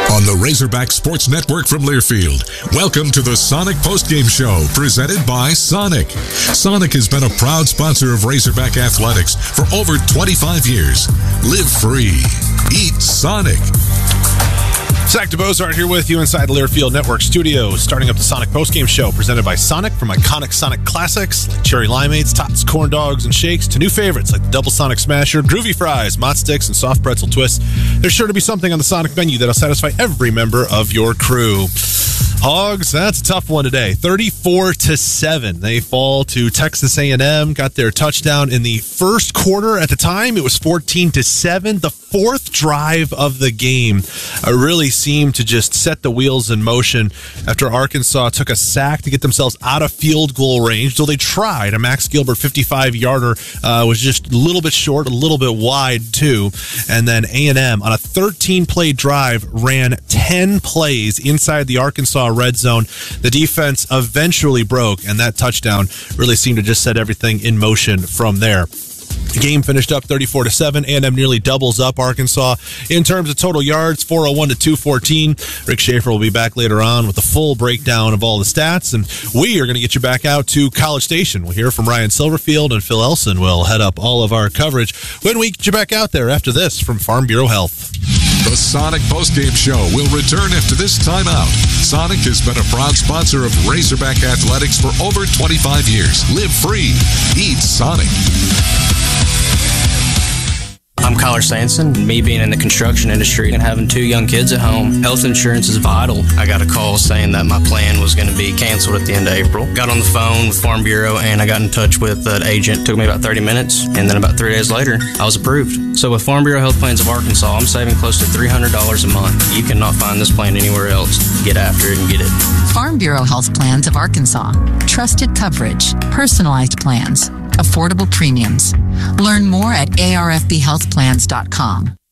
On the Razorback Sports Network from Learfield, welcome to the Sonic Postgame Show, presented by Sonic. Sonic has been a proud sponsor of Razorback Athletics for over 25 years. Live free. Eat Sonic. Zach DeBozart here with you inside the Learfield Network studio, starting up the Sonic Postgame Show presented by Sonic, from iconic Sonic classics like Cherry Limeades, Tots, Corn Dogs, and Shakes to new favorites like the Double Sonic Smasher, Groovy Fries, Mott Sticks, and Soft Pretzel Twists. There's sure to be something on the Sonic menu that'll satisfy every member of your crew. Hogs, that's a tough one today. 34-7. They fall to Texas A&M. Got their touchdown in the first quarter. At the time, it was 14-7. The fourth drive of the game really seemed to just set the wheels in motion after Arkansas took a sack to get themselves out of field goal range. So they tried. A Max Gilbert 55-yarder was just a little bit short, a little bit wide too. And then A&M on a 13-play drive ran 10 plays inside the Arkansas red zone. The defense eventually broke, and that touchdown really seemed to just set everything in motion from there. The game finished up 34-7. A&M nearly doubles up Arkansas in terms of total yards, 401 to 214. Rick Schaefer will be back later on with a full breakdown of all the stats, and we are going to get you back out to College Station. We'll hear from Ryan Silverfield, and Phil Elson will head up all of our coverage when we get you back out there after this from Farm Bureau Health. The Sonic Postgame Show will return after this timeout. Sonic has been a proud sponsor of Razorback Athletics for over 25 years. Live free. Eat Sonic. I'm Kyler Sanson. Me being in the construction industry and having 2 young kids at home, health insurance is vital. I got a call saying that my plan was going to be canceled at the end of April. Got on the phone with Farm Bureau and I got in touch with an agent. It took me about 30 minutes, and then about 3 days later, I was approved. So with Farm Bureau Health Plans of Arkansas, I'm saving close to $300 a month. You cannot find this plan anywhere else. Get after it and get it. Farm Bureau Health Plans of Arkansas. Trusted coverage, personalized plans, affordable premiums. Learn more at arfbhealthplans.com.